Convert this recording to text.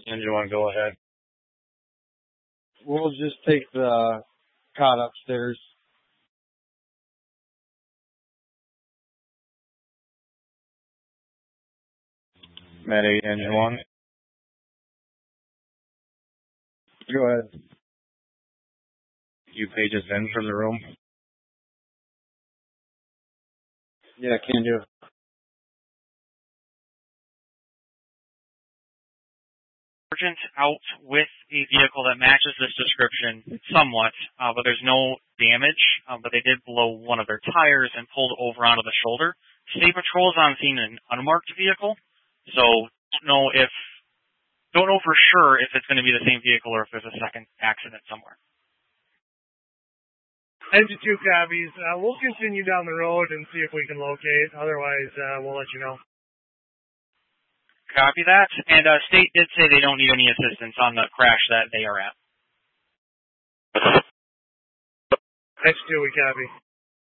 Engine 1, go ahead. We'll just take the cot upstairs. Med 8, Engine 1. Go ahead. You pages in from the room? Yeah, can do. Sergeant out with a vehicle that matches this description somewhat, but there's no damage, but they did blow one of their tires and pulled over onto the shoulder. State Patrol is on scene in an unmarked vehicle, so don't know for sure if it's going to be the same vehicle or if there's a second accident somewhere. Engine 2 copies. We'll continue down the road and see if we can locate. Otherwise, we'll let you know. Copy that. And State did say they don't need any assistance on the crash that they are at. X2, we copy.